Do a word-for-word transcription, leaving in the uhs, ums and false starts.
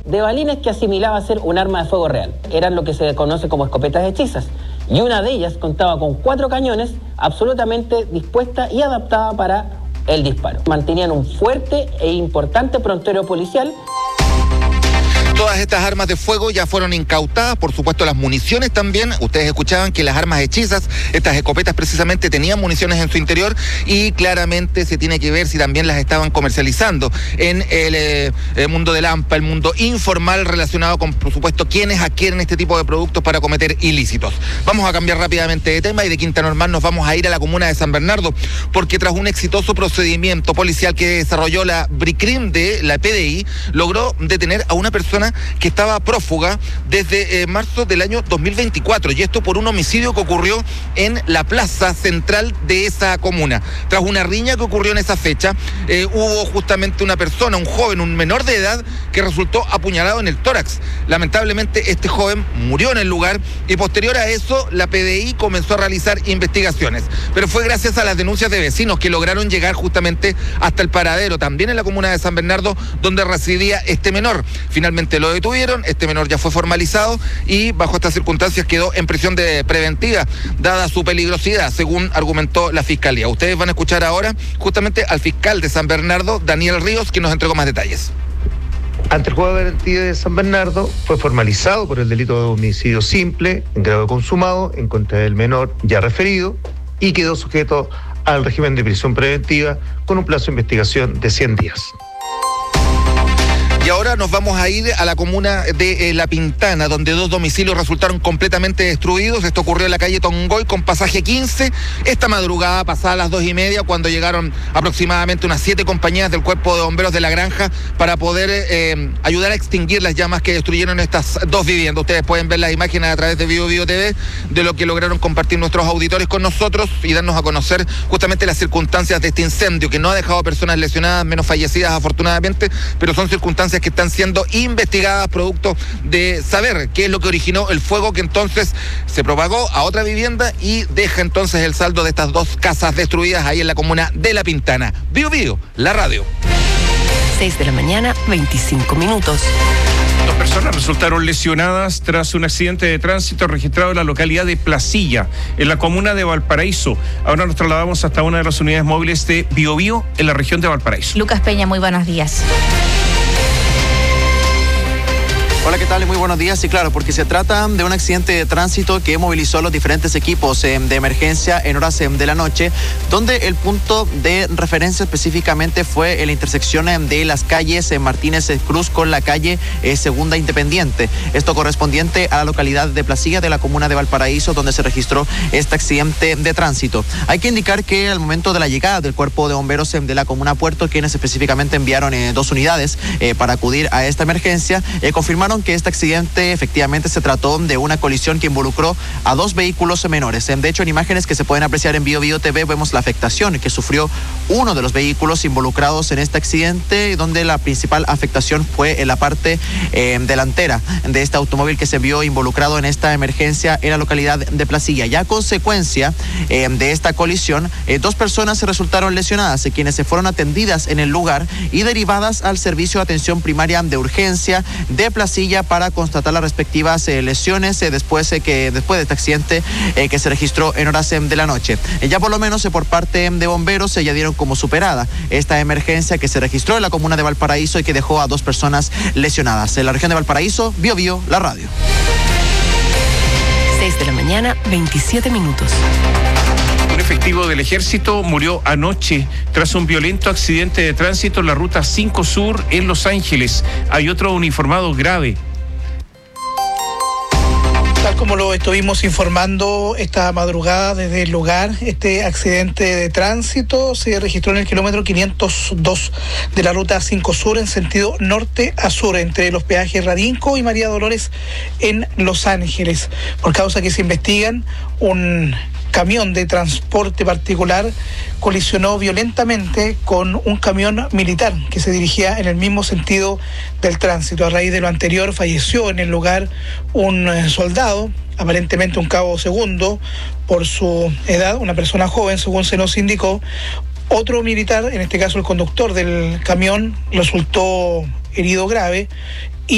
de balines que asimilaba a ser un arma de fuego real. Eran lo que se conoce como escopetas hechizas. Y una de ellas contaba con cuatro cañones absolutamente dispuesta y adaptada para el disparo. Mantenían un fuerte e importante prontuario policial. Todas estas armas de fuego ya fueron incautadas, por supuesto las municiones también. Ustedes escuchaban que las armas hechizas, estas escopetas precisamente tenían municiones en su interior y claramente se tiene que ver si también las estaban comercializando en el, eh, el mundo del AMPA, el mundo informal relacionado con, por supuesto, quienes adquieren este tipo de productos para cometer ilícitos. Vamos a cambiar rápidamente de tema y de Quinta Normal nos vamos a ir a la comuna de San Bernardo, porque tras un exitoso procedimiento policial que desarrolló la BRICRIM de la P D I, logró detener a una persona que estaba prófuga desde eh, marzo del año dos mil veinticuatro, y esto por un homicidio que ocurrió en la plaza central de esa comuna. Tras una riña que ocurrió en esa fecha, eh, hubo justamente una persona, un joven, un menor de edad, que resultó apuñalado en el tórax. Lamentablemente este joven murió en el lugar y posterior a eso la P D I comenzó a realizar investigaciones, pero fue gracias a las denuncias de vecinos que lograron llegar justamente hasta el paradero, también en la comuna de San Bernardo, donde residía este menor. Finalmente lo detuvieron, este menor ya fue formalizado y bajo estas circunstancias quedó en prisión de preventiva, dada su peligrosidad, según argumentó la Fiscalía. Ustedes van a escuchar ahora justamente al fiscal de San Bernardo, Daniel Ríos, que nos entregó más detalles. Ante el juzgado de garantía de San Bernardo, fue formalizado por el delito de homicidio simple, en grado consumado, en contra del menor ya referido, y quedó sujeto al régimen de prisión preventiva con un plazo de investigación de cien días. Y ahora nos vamos a ir a la comuna de eh, La Pintana, donde dos domicilios resultaron completamente destruidos. Esto ocurrió en la calle Tongoy con pasaje quince. Esta madrugada, pasada las dos y media, cuando llegaron aproximadamente unas siete compañías del Cuerpo de Bomberos de la Granja para poder eh, ayudar a extinguir las llamas que destruyeron estas dos viviendas. Ustedes pueden ver las imágenes a través de Bio Bio T V de lo que lograron compartir nuestros auditores con nosotros y darnos a conocer justamente las circunstancias de este incendio, que no ha dejado personas lesionadas, menos fallecidas afortunadamente, pero son circunstancias que están siendo investigadas producto de saber qué es lo que originó el fuego que entonces se propagó a otra vivienda y deja entonces el saldo de estas dos casas destruidas ahí en la comuna de La Pintana. Bio Bio, la radio. seis de la mañana, veinticinco minutos. Dos personas resultaron lesionadas tras un accidente de tránsito registrado en la localidad de Placilla, en la comuna de Valparaíso. Ahora nos trasladamos hasta una de las unidades móviles de Bio Bio en la región de Valparaíso. Lucas Peña, muy buenos días. Hola, ¿qué tal? Muy buenos días. Y claro, porque se trata de un accidente de tránsito que movilizó a los diferentes equipos eh, de emergencia en horas eh, de la noche, donde el punto de referencia específicamente fue en la intersección eh, de las calles eh, Martínez Cruz con la calle eh, Segunda Independiente. Esto correspondiente a la localidad de Placilla de la comuna de Valparaíso, donde se registró este accidente de tránsito. Hay que indicar que al momento de la llegada del Cuerpo de Bomberos eh, de la comuna Puerto, quienes específicamente enviaron eh, dos unidades eh, para acudir a esta emergencia, eh, confirmaron que este accidente efectivamente se trató de una colisión que involucró a dos vehículos menores. De hecho, en imágenes que se pueden apreciar en Bio Bio T V vemos la afectación que sufrió uno de los vehículos involucrados en este accidente, donde la principal afectación fue en la parte eh, delantera de este automóvil que se vio involucrado en esta emergencia en la localidad de Placilla. Ya a consecuencia eh, de esta colisión, eh, dos personas se resultaron lesionadas, eh, quienes se fueron atendidas en el lugar y derivadas al servicio de atención primaria de urgencia de Placilla para constatar las respectivas eh, lesiones eh, después, eh, que, después de este accidente eh, que se registró en horas eh, de la noche. Eh, ya por lo menos eh, por parte de bomberos se eh, ya dieron como superada esta emergencia que se registró en la comuna de Valparaíso y que dejó a dos personas lesionadas. En la región de Valparaíso, Bio Bio, la radio. seis de la mañana, veintisiete minutos. Un efectivo del ejército murió anoche tras un violento accidente de tránsito en la ruta cinco Sur en Los Ángeles. Hay otro uniformado grave. Tal como lo estuvimos informando esta madrugada desde el lugar, este accidente de tránsito se registró en el kilómetro quinientos dos de la ruta cinco Sur en sentido norte a sur, entre los peajes Radinco y María Dolores en Los Ángeles. Por causa que se investigan, un camión de transporte particular colisionó violentamente con un camión militar que se dirigía en el mismo sentido del tránsito. A raíz de lo anterior falleció en el lugar un soldado, aparentemente un cabo segundo por su edad, una persona joven según se nos indicó. Otro militar, en este caso el conductor del camión, resultó herido grave